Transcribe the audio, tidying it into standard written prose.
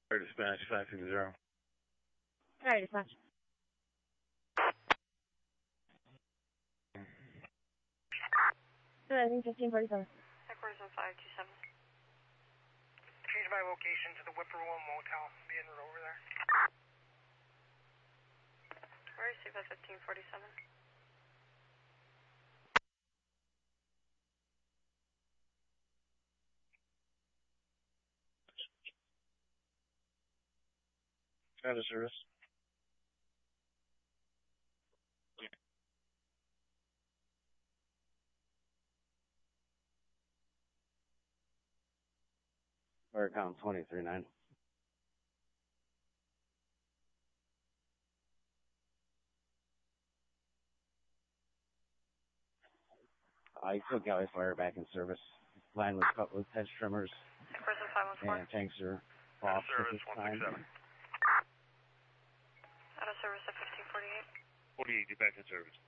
Dispatch 560. Alright, dispatch. I think 1547. Headquarters on 527. Change my location to the Whippoorwill Motel. Be en route over there. Where is CFA 1547? Out of service. Or count 23-9. I took Galley Fire back in service. Line was cut with hedge trimmers. Headquarters on 514. And tanks are off at this time. Out of service at 1548. 48, get back in service.